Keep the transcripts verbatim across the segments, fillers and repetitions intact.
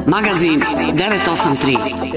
Magazin devet osam tri.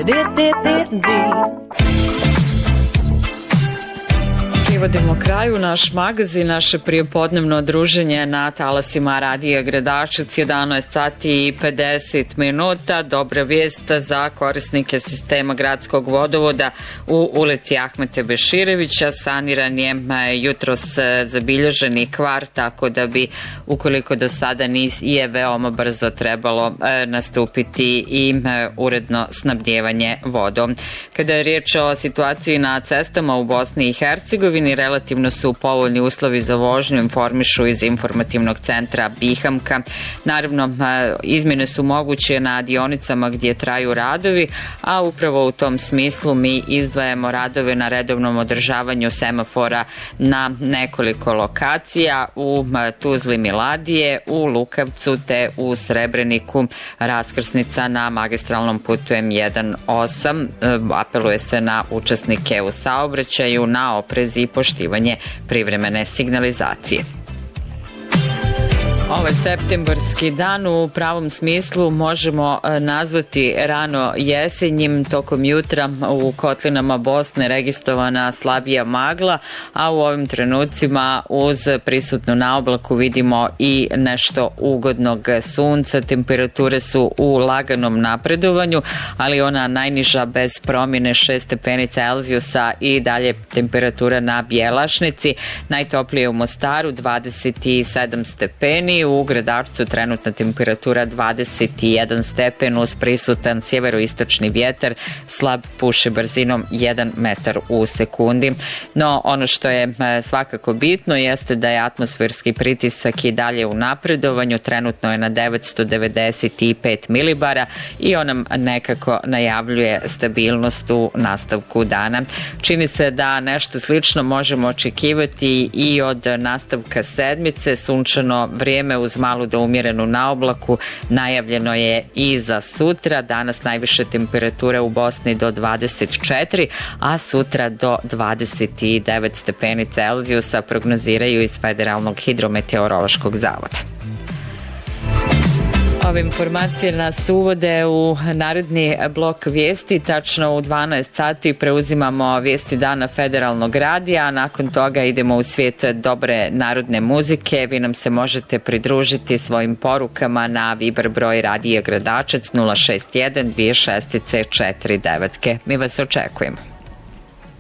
Privodimo kraju naš magazin, naše prijepodnevno druženje na talasima Radija Gradačac, jedanaest sati i pedeset minuta. Dobra vijest za korisnike sistema gradskog vodovoda u ulici Ahmeta Beširevića. Saniran je jutros zabilježeni kvar, tako da bi, ukoliko do sada nije veoma brzo trebalo nastupiti i uredno snabdjevanje vodom. Kada je riječ o situaciji na cestama u Bosni i Hercegovini, relativno su povoljni uslovi za vožnju, informišu iz informativnog centra Bihamka. Naravno, izmjene su moguće na dionicama gdje traju radovi, a upravo u tom smislu mi izdvajamo radove na redovnom održavanju semafora na nekoliko lokacija: u Tuzli Miladije, u Lukavcu te u Srebreniku. Raskrsnica na magistralnom putu M jedan osam. Apeluje se na učesnike u saobraćaju na oprez i poštivanje privremene signalizacije. Ovaj septembarski dan u pravom smislu možemo nazvati rano jesenjim. Tokom jutra u kotlinama Bosne registrovana slabija magla, a u ovim trenucima uz prisutnu naoblaku vidimo i nešto ugodnog sunca. Temperature su u laganom napredovanju, ali ona najniža bez promjene šest stepeni Celzijusa i dalje temperatura na Bjelašnici. Najtoplije u Mostaru dvadeset sedam stepeni, u Gradačcu trenutna temperatura dvadeset jedan stepen uz prisutan sjeveroistočni vjetar, slab puše brzinom jedan metar u sekundi. No ono što je svakako bitno jeste da je atmosferski pritisak i dalje u napredovanju, trenutno je na devetsto devedeset pet milibara i on nam nekako najavljuje stabilnost u nastavku dana. Čini se da nešto slično možemo očekivati i od nastavka sedmice. Sunčano vrijeme uz malu do umjerenu naoblaku najavljeno je i za sutra. Danas najviše temperature u Bosni do dvadeset četiri, a sutra do dvadeset devet stepeni Celzijusa, prognoziraju iz Federalnog hidrometeorološkog zavoda. Ove informacije nas uvode u naredni blok vijesti. Tačno u dvanaest sati preuzimamo vijesti dana Federalnog radija, a nakon toga idemo u svijet dobre narodne muzike. Vi nam se možete pridružiti svojim porukama na Viber broj Radija Gradačac nula šest jedan dvije šest četiri devet. Mi vas očekujemo.